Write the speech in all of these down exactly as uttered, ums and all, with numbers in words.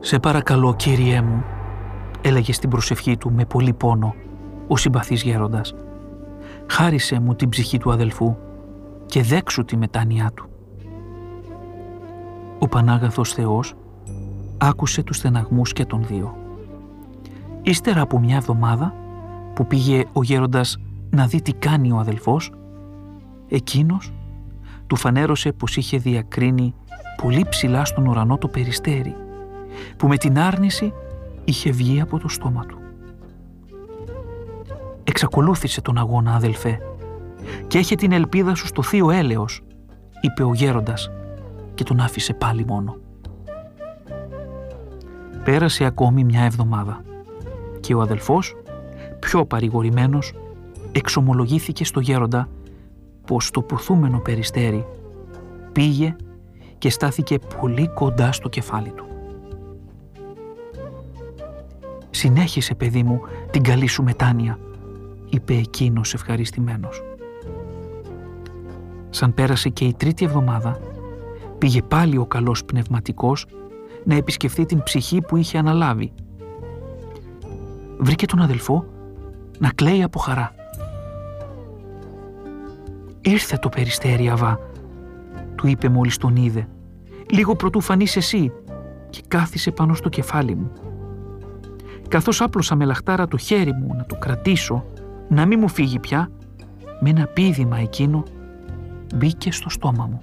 «Σε παρακαλώ, Κύριέ μου», έλεγε στην προσευχή του με πολύ πόνο ο συμπαθής γέροντας, «χάρισε μου την ψυχή του αδελφού και δέξου τη μετάνοιά του». Ο Πανάγαθος Θεός άκουσε τους στεναγμούς και των δύο. Ύστερα από μια εβδομάδα που πήγε ο γέροντας να δει τι κάνει ο αδελφός, εκείνος του φανέρωσε πως είχε διακρίνει πολύ ψηλά στον ουρανό το περιστέρι που με την άρνηση είχε βγει από το στόμα του. «Εξακολούθησε τον αγώνα, αδελφέ, και έχει την ελπίδα σου στο θείο έλεος», είπε ο γέροντας και τον άφησε πάλι μόνο. Πέρασε ακόμη μια εβδομάδα και ο αδελφός, πιο παρηγορημένος, εξομολογήθηκε στο γέροντα πως το ποθούμενο περιστέρι πήγε και στάθηκε πολύ κοντά στο κεφάλι του. «Συνέχισε, παιδί μου, την καλή σου μετάνοια», είπε εκείνος ευχαριστημένος. Σαν πέρασε και η τρίτη εβδομάδα, πήγε πάλι ο καλός πνευματικός να επισκεφθεί την ψυχή που είχε αναλάβει. Βρήκε τον αδελφό να κλαίει από χαρά. «Ήρθε το περιστέρι, Αβά», του είπε μόλις τον είδε, «λίγο προτού φανείς εσύ», και κάθισε πάνω στο κεφάλι μου. Καθώς άπλωσα με λαχτάρα το χέρι μου να το κρατήσω, να μην μου φύγει πια, με ένα πήδημα εκείνο μπήκε στο στόμα μου.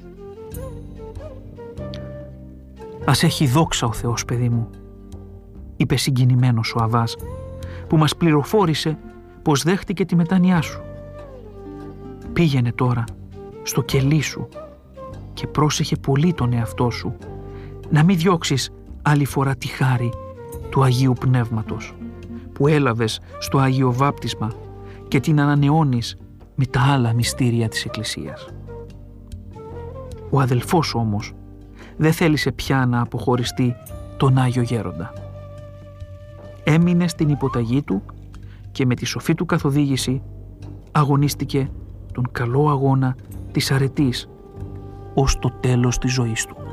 «Ας έχει δόξα ο Θεός, παιδί μου», είπε συγκινημένος ο Αβάς, που μας πληροφόρησε πως δέχτηκε τη μετάνοιά σου. «Πήγαινε τώρα στο κελί σου και πρόσεχε πολύ τον εαυτό σου, να μην διώξεις άλλη φορά τη χάρη του Αγίου Πνεύματος που έλαβες στο Αγίο Βάπτισμα και την ανανεώνεις με τα άλλα μυστήρια της Εκκλησίας». Ο αδελφός όμως δεν θέλησε πια να αποχωριστεί τον Άγιο Γέροντα. Έμεινε στην υποταγή του και με τη σοφή του καθοδήγηση αγωνίστηκε τον καλό αγώνα της αρετής ως το τέλος της ζωής του.